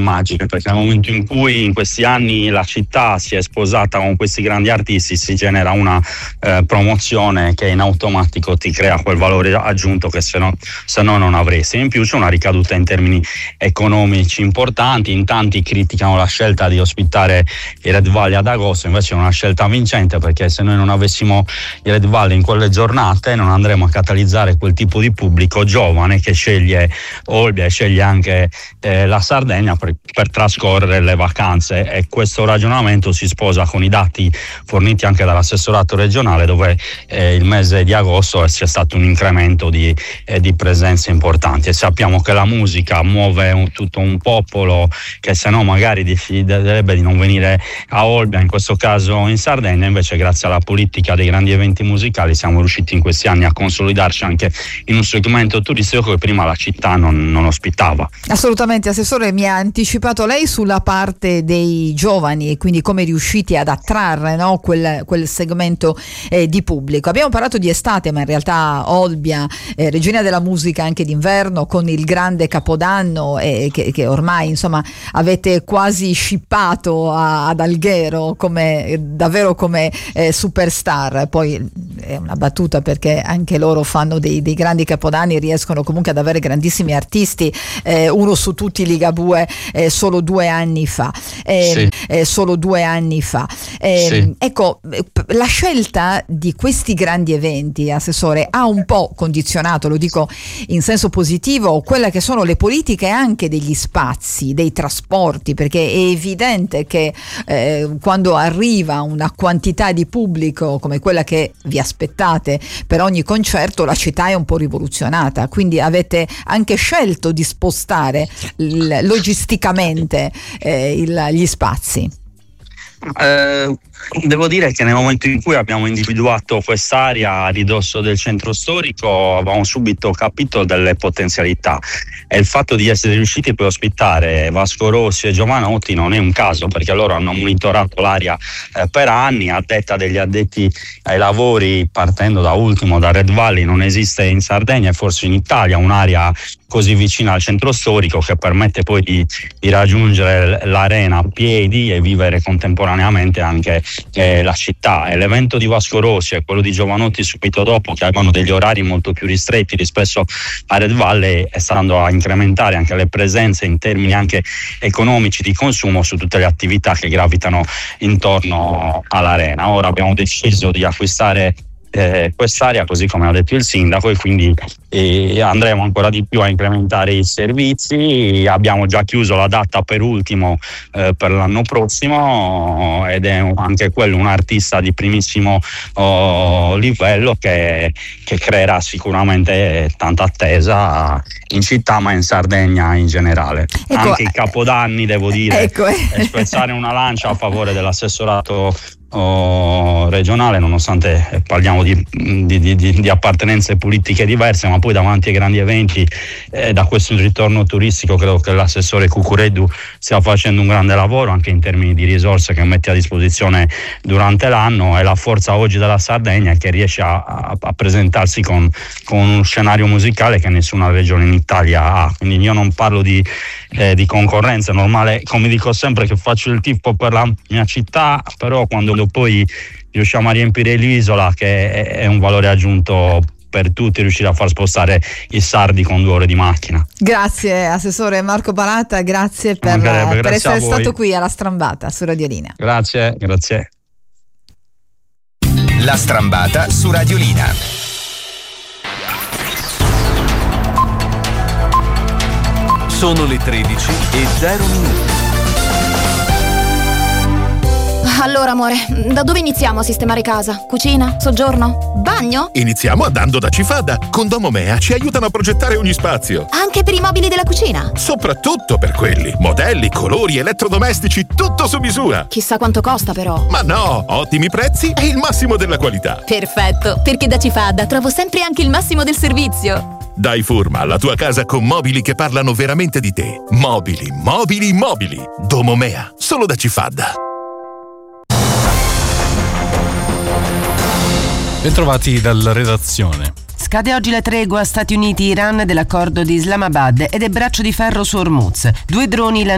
magiche, perché nel momento in cui in questi anni la città si è sposata con questi grandi artisti si genera una promozione che in automatico ti crea quel valore aggiunto che se no non avresti. In più c'è una ricaduta in termini economici importanti. In tanti criticano la scelta di ospitare i Red Valley ad agosto, invece è una scelta vincente, perché se noi non avessimo i Red Valley in quelle giornate non andremo a catalizzare quel tipo di pubblico giovane che sceglie Olbia e sceglie anche la Sardegna per trascorrere le vacanze, e questo ragionamento si sposa con i dati forniti anche dall'assessorato regionale, dove il mese di agosto c'è stato un incremento di presenze importanti, e sappiamo che la musica muove tutto un popolo che se no magari deciderebbe di non venire a Olbia, in questo caso in Sardegna. Invece grazie alla politica dei grandi eventi musicali siamo riusciti in questi anni a consolidarci anche in un segmento turistico che prima la città non ospitava. Assolutamente, Assessore, mi ha anticipato lei sulla parte dei giovani e quindi come riusciti ad attrarre, no, quel segmento di pubblico. Abbiamo parlato di estate, ma in realtà Olbia, regina della musica anche d'inverno, con il grande Capodanno che ormai insomma avete quasi scippato ad Alghero davvero come superstar. Poi è una battuta, perché anche loro fanno dei grandi capodanni, riescono comunque ad avere grandissimi artisti, uno su tutti Ligabue solo 2 anni fa. Solo 2 anni fa. Sì. Ecco, la scelta di questi grandi eventi, Assessore, ha un po' condizionato, lo dico in senso positivo, quelle che sono le politiche anche degli spazi, dei trasporti, perché è evidente che quando arriva una quantità di pubblico come quella che vi aspettate per ogni concerto, la città è un po' rivoluzionata, quindi avete anche scelto di spostare logisticamente gli spazi. Devo dire che nel momento in cui abbiamo individuato quest'area a ridosso del centro storico avevamo subito capito delle potenzialità, e il fatto di essere riusciti poi a ospitare Vasco Rossi e Giovanotti non è un caso, perché loro hanno monitorato l'area per anni. A detta degli addetti ai lavori, partendo da ultimo da Red Valley, non esiste in Sardegna e forse in Italia un'area così vicina al centro storico che permette poi di raggiungere l'arena a piedi e vivere contemporaneamente anche la città. E l'evento di Vasco Rossi e quello di Giovanotti subito dopo, che avevano degli orari molto più ristretti rispetto a Red Valley, stando a incrementare anche le presenze in termini anche economici di consumo su tutte le attività che gravitano intorno all'arena. Ora abbiamo deciso di acquistare quest'area, così come ha detto il sindaco, e quindi andremo ancora di più a incrementare i servizi. Abbiamo già chiuso la data per ultimo per l'anno prossimo, ed è anche quello un artista di primissimo livello che creerà sicuramente tanta attesa in città, ma in Sardegna in generale. Ecco, anche i Capodanni, devo dire, ecco. spezzare una lancia a favore dell'assessorato regionale, nonostante parliamo di appartenenze politiche diverse, ma poi davanti ai grandi eventi, da questo ritorno turistico, credo che l'assessore Cucureddu stia facendo un grande lavoro anche in termini di risorse che mette a disposizione durante l'anno. E la forza oggi della Sardegna è che riesce a presentarsi con uno scenario musicale che nessuna regione in Italia ha. Quindi io non parlo di concorrenza, è normale, come dico sempre, che faccio il tifo per la mia città, però quando poi riusciamo a riempire l'isola, che è un valore aggiunto per tutti, riuscire a far spostare i sardi con 2 ore di macchina. Grazie Assessore Marco Baratta, grazie per essere stato qui alla Strambata su Radiolina. Grazie. La Strambata su Radiolina. Sono le 13:00. Allora, amore, da dove iniziamo a sistemare casa? Cucina? Soggiorno? Bagno? Iniziamo andando da Cifada. Con Domomea ci aiutano a progettare ogni spazio. Anche per i mobili della cucina? Soprattutto per quelli. Modelli, colori, elettrodomestici, tutto su misura. Chissà quanto costa, però. Ma no, ottimi prezzi e il massimo della qualità. Perfetto, perché da Cifada trovo sempre anche il massimo del servizio. Dai Furma alla tua casa con mobili che parlano veramente di te. Mobili. Domomea, solo da Cifada. Bentrovati dalla redazione. Scade oggi la tregua Stati Uniti-Iran dell'accordo di Islamabad ed è braccio di ferro su Hormuz. 2 droni